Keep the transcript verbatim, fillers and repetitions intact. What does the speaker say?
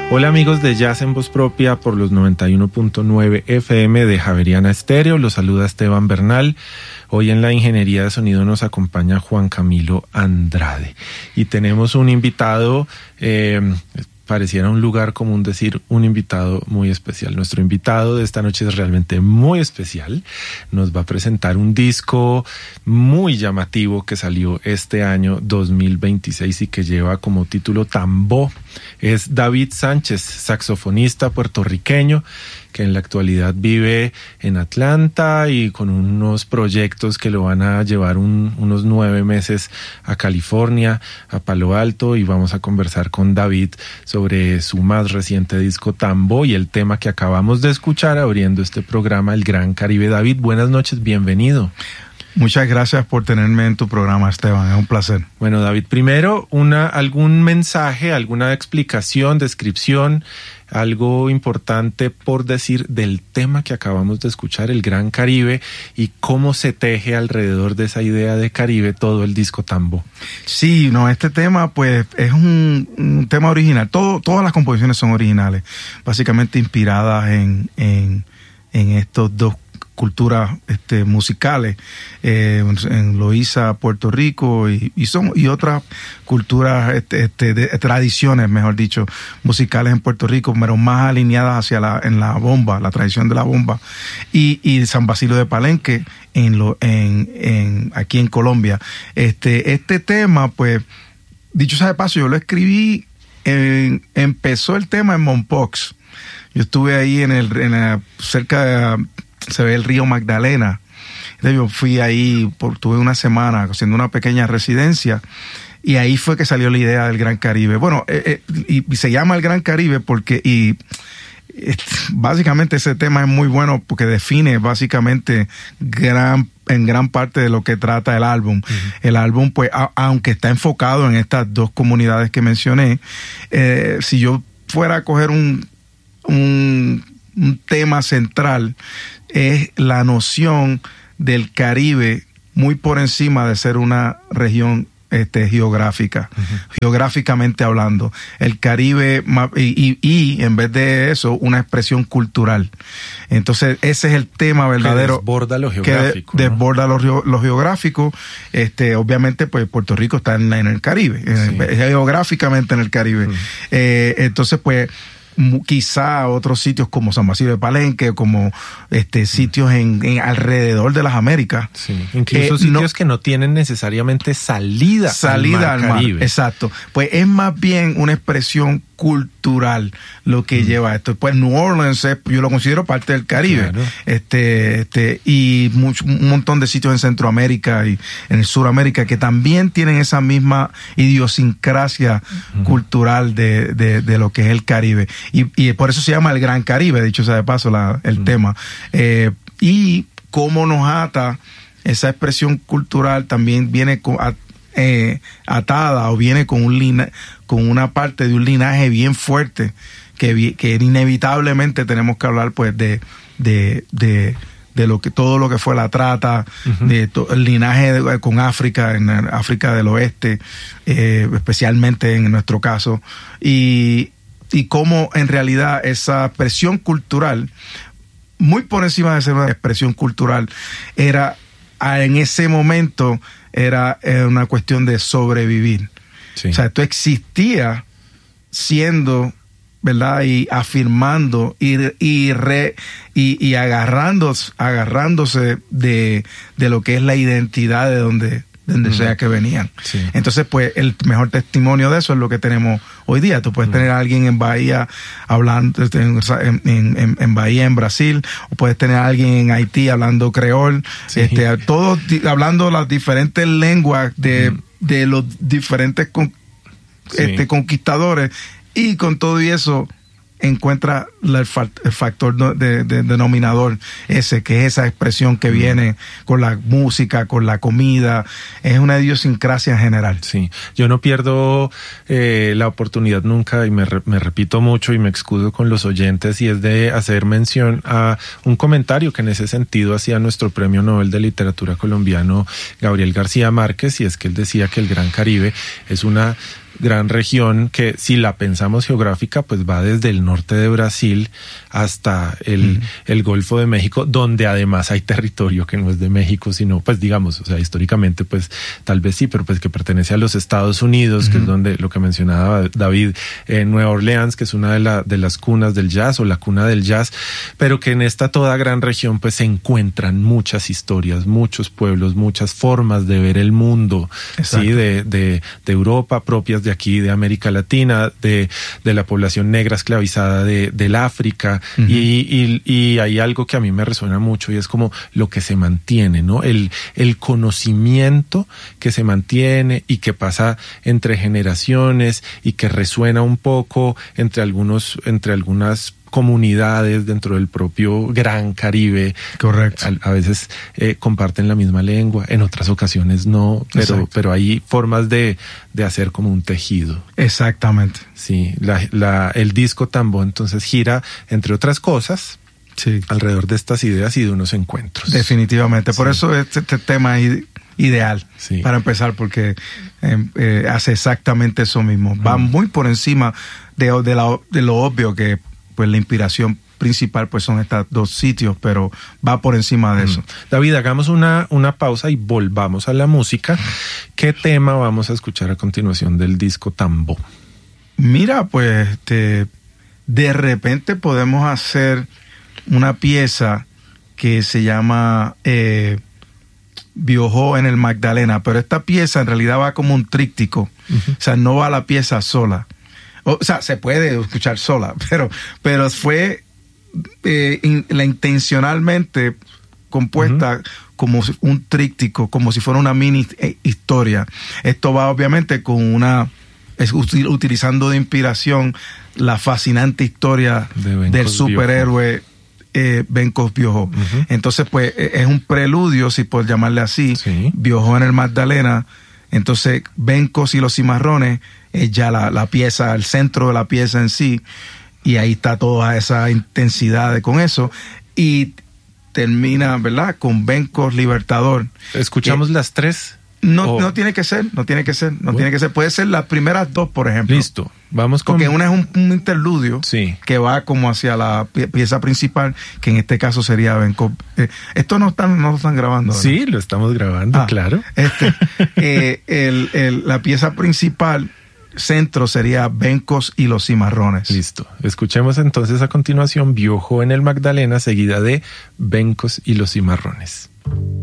Hola amigos de Jazz en Voz Propia por los noventa y uno punto nueve F M de Javeriana Estéreo. Los saluda Esteban Bernal. Hoy en la ingeniería de sonido nos acompaña Juan Camilo Andrade. Y tenemos un invitado, eh, pareciera un lugar común decir un invitado muy especial. Nuestro invitado de esta noche es realmente muy especial. Nos va a presentar un disco muy llamativo que salió este año dos mil veintiséis y que lleva como título Tambó. Es David Sánchez, saxofonista puertorriqueño, que en la actualidad vive en Atlanta y con unos proyectos que lo van a llevar un, unos nueve meses a California, a Palo Alto, y vamos a conversar con David sobre su más reciente disco Tambó y el tema que acabamos de escuchar abriendo este programa, El Gran Caribe. David, buenas noches, bienvenido. Muchas gracias por tenerme en tu programa, Esteban, es un placer. Bueno, David, primero, una, algún mensaje, alguna explicación, descripción, algo importante por decir del tema que acabamos de escuchar, El Gran Caribe, y cómo se teje alrededor de esa idea de Caribe todo el disco Tambó. Sí, no, este tema pues es un, un tema original. Todo, todas las composiciones son originales, básicamente inspiradas en, en, en estos dos culturas este, musicales, eh, en Loíza, Puerto Rico, y, y son y otras culturas, este, este, de, tradiciones, mejor dicho, musicales en Puerto Rico, pero más alineadas hacia la en la bomba, la tradición de la bomba, y, y San Basilio de Palenque en lo en, en aquí en Colombia. Este este tema, pues, dicho sea de paso, yo lo escribí, en, empezó el tema en Mompox. Yo estuve ahí en el en la, cerca de se ve el río Magdalena. Entonces yo fui ahí, por, tuve una semana haciendo una pequeña residencia, y ahí fue que salió la idea del Gran Caribe. Bueno, eh, eh, y, y se llama el Gran Caribe porque, y eh, básicamente ese tema es muy bueno porque define básicamente gran en gran parte de lo que trata el álbum. Uh-huh. El álbum, pues, a, aunque está enfocado en estas dos comunidades que mencioné, eh, si yo fuera a coger un, un, un tema central, es la noción del Caribe muy por encima de ser una región este, geográfica, uh-huh. geográficamente hablando. El Caribe, y, y, y en vez de eso, una expresión cultural. Entonces, ese es el tema verdadero. Que desborda lo geográfico. Que de, desborda ¿no? lo, lo geográfico. Este, obviamente, pues Puerto Rico está en, en el Caribe, sí. en, geográficamente en el Caribe. Uh-huh. Eh, entonces, pues, quizá otros sitios como San Basilio de Palenque, como este sitios en, en alrededor de las Américas. Sí, incluso eh, sitios no, que no tienen necesariamente salida, salida al mar, al mar. Exacto. Pues es más bien una expresión cultural lo que mm. lleva esto. Pues New Orleans es, yo lo considero parte del Caribe. Claro. Este, este, y mucho, un montón de sitios en Centroamérica y en el Suramérica que también tienen esa misma idiosincrasia mm. cultural de, de, de lo que es el Caribe. Y, y por eso se llama el Gran Caribe, dicho sea de paso, la, el mm. tema. Eh, y cómo nos ata esa expresión cultural también viene con, a, eh, atada o viene con un lina, con una parte de un linaje bien fuerte que, que inevitablemente tenemos que hablar pues de, de, de, de lo que todo lo que fue la trata, uh-huh. de to, el linaje de, con África, en África del Oeste, eh, especialmente en nuestro caso, y y cómo en realidad esa expresión cultural, muy por encima de ser una expresión cultural, era en ese momento era una cuestión de sobrevivir. Sí. O sea, esto existía siendo, ¿verdad? Y afirmando y y re, y, y agarrando, agarrándose de, de lo que es la identidad de donde donde uh-huh. sea que venían. Sí. Entonces, pues, el mejor testimonio de eso es lo que tenemos hoy día. Tú puedes uh-huh. tener a alguien en Bahía hablando, en, en, en, en Bahía, en Brasil, o puedes tener a alguien en Haití hablando creol, sí. este, todos hablando las diferentes lenguas de, uh-huh. de los diferentes con, sí. este, conquistadores, y con todo y eso encuentra el factor de, de, denominador ese, que es esa expresión que viene con la música, con la comida, es una idiosincrasia en general. Sí, yo no pierdo eh, la oportunidad nunca, y me, re, me repito mucho y me excuso con los oyentes, y es de hacer mención a un comentario que en ese sentido hacía nuestro Premio Nobel de Literatura colombiano Gabriel García Márquez, y es que él decía que el Gran Caribe es una gran región que, si la pensamos geográfica, pues va desde el norte de Brasil hasta el, uh-huh. el Golfo de México, donde además hay territorio que no es de México, sino, pues digamos, o sea, históricamente, pues tal vez sí, pero pues que pertenece a los Estados Unidos, uh-huh. que es donde lo que mencionaba David, eh, Nueva Orleans, que es una de, la, de las cunas del jazz o la cuna del jazz, pero que en esta toda gran región pues se encuentran muchas historias, muchos pueblos, muchas formas de ver el mundo, ¿sí? de, de, de Europa, propias de aquí, de América Latina, de, de la población negra esclavizada de, del África, uh-huh. y, y, y hay algo que a mí me resuena mucho y es como lo que se mantiene, ¿no? El, el conocimiento que se mantiene y que pasa entre generaciones y que resuena un poco entre algunos, entre algunas comunidades dentro del propio Gran Caribe. Correcto. A, a veces eh, comparten la misma lengua, en otras ocasiones no, pero, pero hay formas de, de hacer como un tejido. Exactamente. Sí, la, la, el disco Tambo entonces gira, entre otras cosas, sí. alrededor de estas ideas y de unos encuentros. Definitivamente, por sí. eso este, este tema es ideal sí. para empezar, porque eh, eh, hace exactamente eso mismo. Mm. Va muy por encima de, de, la, de lo obvio que pues la inspiración principal pues son estos dos sitios, pero va por encima de eso. David, hagamos una, una pausa y volvamos a la música. ¿Qué tema vamos a escuchar a continuación del disco Tambo? Mira, pues este, de repente podemos hacer una pieza que se llama eh, Biojó en el Magdalena, pero esta pieza en realidad va como un tríptico, uh-huh. o sea, no va la pieza sola. O sea, se puede escuchar sola, pero, pero fue eh, in, la intencionalmente compuesta uh-huh. como un tríptico, como si fuera una mini historia. Esto va obviamente con una, es, utilizando de inspiración la fascinante historia de del superhéroe eh, Bencos Biojó. Uh-huh. Entonces, pues, es un preludio, si por llamarle así, sí. Biojó en el Magdalena. Entonces, Bencos y los Cimarrones es ya la, la pieza, el centro de la pieza en sí, y ahí está toda esa intensidad de, con eso, y termina, ¿verdad?, con Bencos Libertador. ¿Escuchamos eh, las tres? No, oh. no tiene que ser, no tiene que ser, no bueno. tiene que ser, puede ser las primeras dos, por ejemplo. Listo, vamos con... Porque una es un, un interludio sí. que va como hacia la pieza principal, que en este caso sería Bencos. Eh, esto no están, no lo están grabando, ¿verdad? Sí, lo estamos grabando, ah, claro. Este, eh, el, el, la pieza principal, centro, sería Bencos y los Cimarrones. Listo, escuchemos entonces a continuación Biojó en el Magdalena, seguida de Bencos y los Cimarrones.